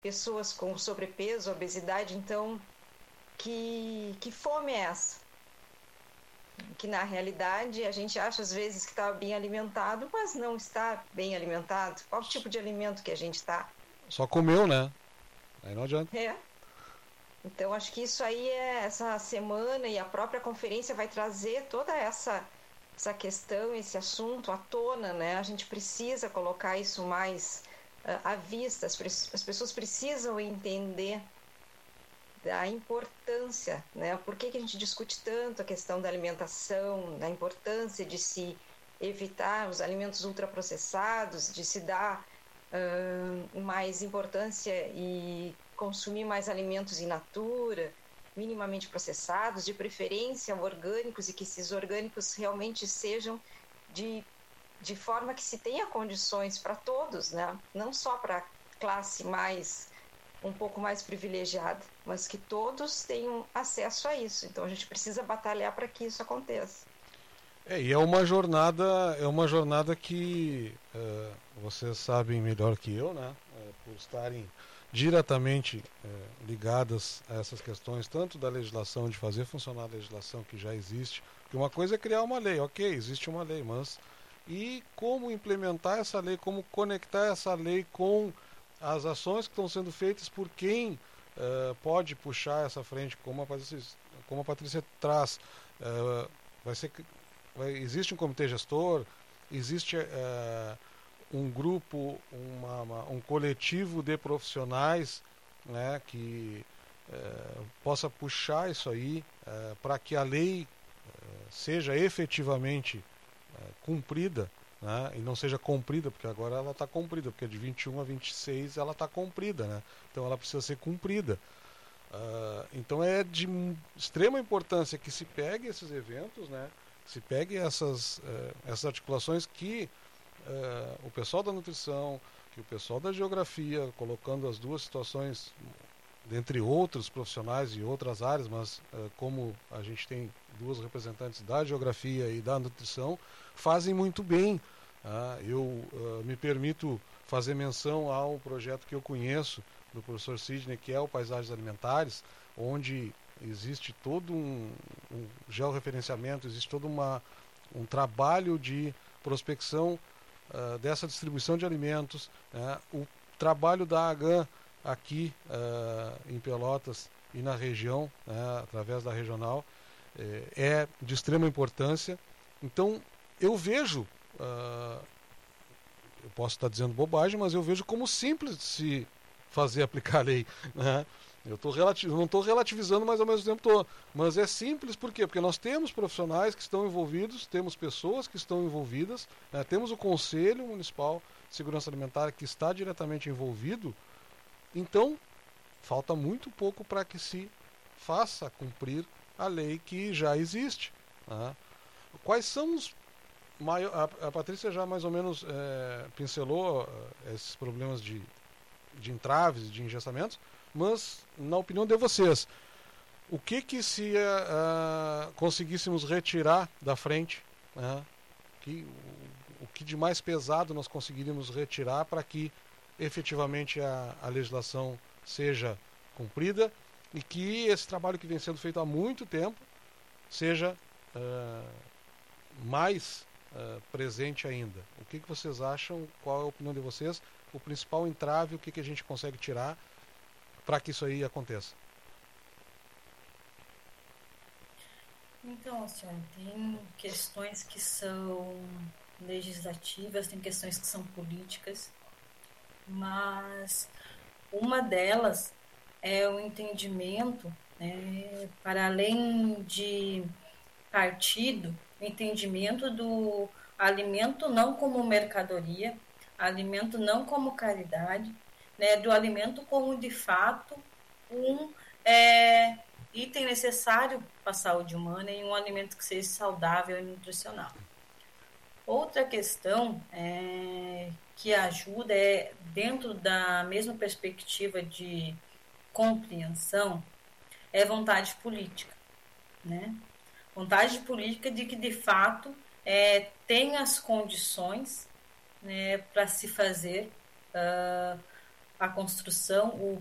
pessoas com sobrepeso, obesidade. Então, que fome é essa? Que na realidade a gente acha às vezes que está bem alimentado, mas não está bem alimentado. Qual tipo de alimento que a gente está? Só comeu, né? Aí não adianta. Então acho que isso aí essa semana e a própria conferência vai trazer toda essa questão, esse assunto à tona, né? A gente precisa colocar isso mais à vista, as pessoas precisam entender da importância, né? Por que a gente discute tanto a questão da alimentação, da importância de se evitar os alimentos ultraprocessados, de se dar mais importância e consumir mais alimentos in natura, minimamente processados, de preferência orgânicos, e que esses orgânicos realmente sejam de forma que se tenha condições para todos, né? Não só para a classe um pouco mais privilegiada, mas que todos tenham acesso a isso. Então a gente precisa batalhar para que isso aconteça. E é uma jornada que vocês sabem melhor que eu, né? Por estarem diretamente ligadas a essas questões, tanto da legislação, de fazer funcionar a legislação que já existe, porque uma coisa é criar uma lei, ok, existe uma lei, mas e como implementar essa lei, como conectar essa lei com as ações que estão sendo feitas por quem pode puxar essa frente, como a Patrícia traz. Existe um comitê gestor, existe um grupo, um coletivo de profissionais, né, que possa puxar isso aí para que a lei seja efetivamente cumprida, né, e não seja cumprida, porque agora ela está cumprida, porque de 21 a 26 ela está cumprida, né, então ela precisa ser cumprida. Então é de extrema importância que se pegue esses eventos, né, se pegue essas articulações que o pessoal da nutrição, que o pessoal da geografia, colocando as duas situações, dentre outros profissionais e outras áreas, mas como a gente tem duas representantes da geografia e da nutrição, fazem muito bem. Eu me permito fazer menção a um projeto que eu conheço, do professor Sidney, que é o Paisagens Alimentares, onde existe todo um georreferenciamento, existe todo um trabalho de prospecção dessa distribuição de alimentos. O trabalho da AGAN aqui em Pelotas e na região, através da regional, é de extrema importância. Então, eu vejo, eu posso estar dizendo bobagem, mas eu vejo como simples de se fazer aplicar a lei, né? Eu não estou relativizando, mas ao mesmo tempo estou. Mas é simples, por quê? Porque nós temos profissionais que estão envolvidos, temos pessoas que estão envolvidas, né? Temos o Conselho Municipal de Segurança Alimentar que está diretamente envolvido. Então, falta muito pouco para que se faça cumprir a lei que já existe, né? Quais são os a Patrícia já mais ou menos pincelou esses problemas de entraves, de engessamentos, mas na opinião de vocês, o que se conseguíssemos retirar da frente, né? O que de mais pesado nós conseguiríamos retirar para que efetivamente a legislação seja cumprida e que esse trabalho que vem sendo feito há muito tempo seja mais presente ainda. O que vocês acham? Qual é a opinião de vocês? O principal entrave, o que a gente consegue tirar para que isso aí aconteça? Então, senhor, tem questões que são legislativas, tem questões que são políticas, mas uma delas é o entendimento, né, para além de partido, o entendimento do alimento não como mercadoria, alimento não como caridade, né, do alimento como, de fato, um item necessário para a saúde humana e um alimento que seja saudável e nutricional. Outra questão que ajuda dentro da mesma perspectiva de compreensão, é vontade política, né? Vontade política de que, de fato, tem as condições, né, para se fazer a construção, o